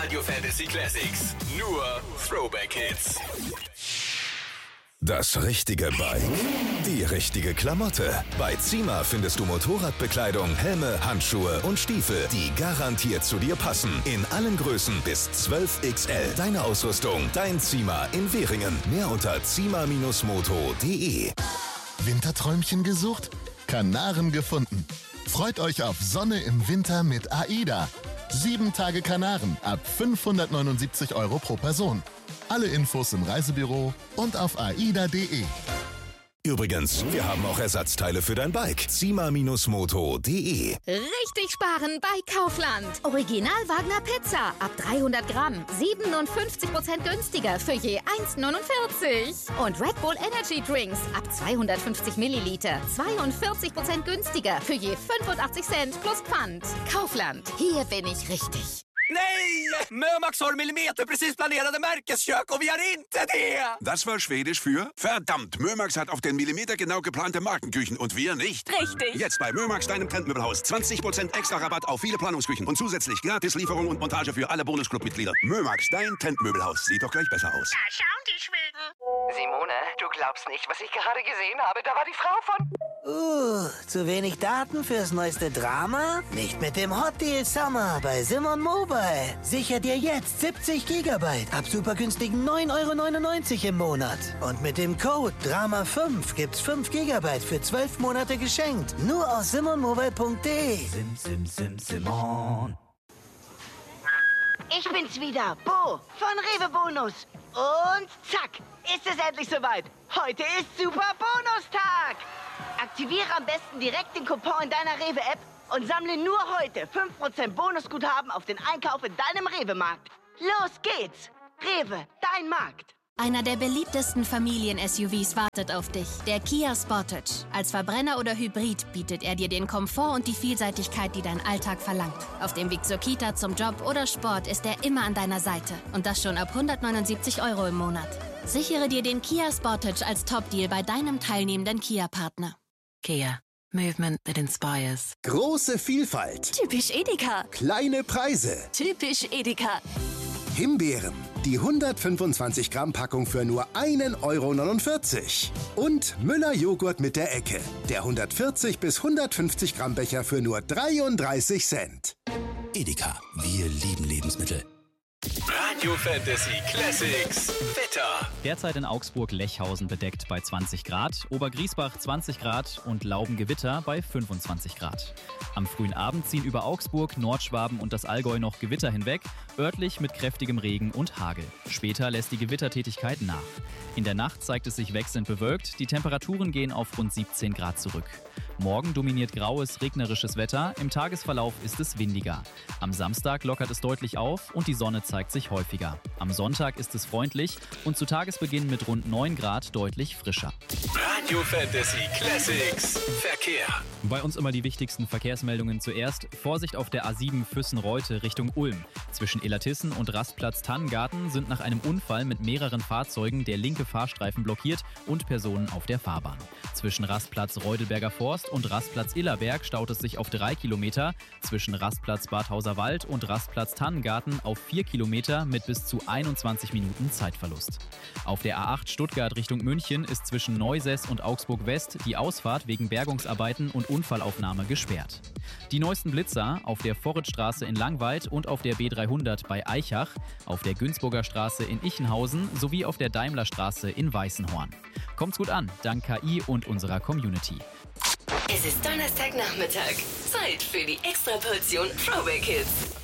Radio Fantasy Classics. Nur Throwback Hits. Das richtige Bike, die richtige Klamotte. Bei Zima findest du Motorradbekleidung, Helme, Handschuhe und Stiefel, die garantiert zu dir passen. In allen Größen bis 12XL. Deine Ausrüstung, dein Zima in Währingen. Mehr unter zima-moto.de. Winterträumchen gesucht? Kanaren gefunden. Freut euch auf Sonne im Winter mit AIDA. 7 Tage Kanaren ab 579 € pro Person. Alle Infos im Reisebüro und auf aida.de. Übrigens, wir haben auch Ersatzteile für dein Bike. zima-moto.de. Richtig sparen bei Kaufland. Original Wagner Pizza ab 300 Gramm. 57% günstiger für je 1,49. Und Red Bull Energy Drinks ab 250 Milliliter. 42% günstiger für je 85 Cent plus Pfand. Kaufland. Hier bin ich richtig. Nej! Mömax har millimeterprecis planerade märkeskök och vi har inte det! Das war Schwedisch für verdammt. Mömax hat auf den Millimeter genau geplante Markenküchen und wir nicht. Richtig. Jetzt bei Mömax, deinem Trendmöbelhaus. 20% extra Rabatt auf viele Planungsküchen und zusätzlich gratis Lieferung und Montage für alle Bonusclub-Mitglieder. Mömax, dein Trendmöbelhaus. Sieht doch gleich besser aus. Da schauen die Schweden. Simone, du glaubst nicht, was ich gerade gesehen habe. Da war die Frau von... Zu wenig Daten fürs neueste Drama? Nicht mit dem Hot Deal Summer bei Simon Mobile. Sicher dir jetzt 70 GB ab supergünstigen 9,99 € im Monat. Und mit dem Code DRAMA5 gibt's 5 GB für 12 Monate geschenkt. Nur aus simonmobile.de. Simon. Ich bin's wieder, Bo von Rewe Bonus. Und zack, ist es endlich soweit. Heute ist Super Bonustag. Aktiviere am besten direkt den Coupon in deiner Rewe-App und sammle nur heute 5% Bonusguthaben auf den Einkauf in deinem Rewe-Markt. Los geht's! Rewe, dein Markt. Einer der beliebtesten Familien-SUVs wartet auf dich, der Kia Sportage. Als Verbrenner oder Hybrid bietet er dir den Komfort und die Vielseitigkeit, die dein Alltag verlangt. Auf dem Weg zur Kita, zum Job oder Sport ist er immer an deiner Seite. Und das schon ab 179 € im Monat. Sichere dir den Kia Sportage als Top-Deal bei deinem teilnehmenden Kia-Partner. Kia. Movement that inspires. Große Vielfalt. Typisch Edeka. Kleine Preise. Typisch Edeka. Himbeeren. Die 125 Gramm Packung für nur 1,49 €. Und Müller Joghurt mit der Ecke. Der 140 bis 150 Gramm Becher für nur 33 Cent. Edeka. Wir lieben Lebensmittel. Radio Fantasy Classics. Wetter. Derzeit in Augsburg-Lechhausen bedeckt bei 20 Grad, Obergriesbach 20 Grad und Lauben-Gewitter bei 25 Grad. Am frühen Abend ziehen über Augsburg, Nordschwaben und das Allgäu noch Gewitter hinweg, örtlich mit kräftigem Regen und Hagel. Später lässt die Gewittertätigkeit nach. In der Nacht zeigt es sich wechselnd bewölkt, die Temperaturen gehen auf rund 17 Grad zurück. Morgen dominiert graues, regnerisches Wetter, im Tagesverlauf ist es windiger. Am Samstag lockert es deutlich auf und die Sonne zeigt sich häufiger. Am Sonntag ist es freundlich und zu Tagesbeginn mit rund 9 Grad deutlich frischer. Radio Fantasy Classics. Verkehr. Bei uns immer die wichtigsten Verkehrsmeldungen zuerst. Vorsicht auf der A7 Füssen-Reute Richtung Ulm. Zwischen Illertissen und Rastplatz Tannengarten sind nach einem Unfall mit mehreren Fahrzeugen der linke Fahrstreifen blockiert und Personen auf der Fahrbahn. Zwischen Rastplatz Reudelberger Forst und Rastplatz Illerberg staut es sich auf 3 Kilometer, zwischen Rastplatz Badhauser Wald und Rastplatz Tannengarten auf 4 Kilometer mit bis zu 21 Minuten Zeitverlust. Auf der A8 Stuttgart Richtung München ist zwischen Neusess und Augsburg West die Ausfahrt wegen Bergungsarbeiten und Unfallaufnahme gesperrt. Die neuesten Blitzer auf der Vorritzstraße in Langweid und auf der B300 bei Eichach, auf der Günzburger Straße in Ichenhausen sowie auf der Daimlerstraße in Weißenhorn. Kommt's gut an, dank KI und unserer Community. Es ist Donnerstagnachmittag. Zeit für die Extraportion Throwback Hits.